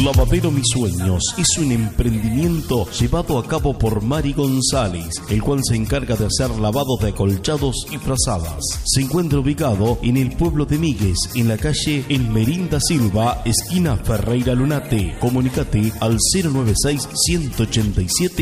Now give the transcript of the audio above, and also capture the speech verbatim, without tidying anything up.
Lavadero Mis Sueños es un emprendimiento llevado a cabo por Mari González, el cual se encarga de hacer lavados de acolchados y frazadas. Se encuentra ubicado en el pueblo de Míguez, en la calle Elmerinda Silva, esquina Ferreira Lunate. Comunicate al cero noventa y seis, ciento ochenta y siete,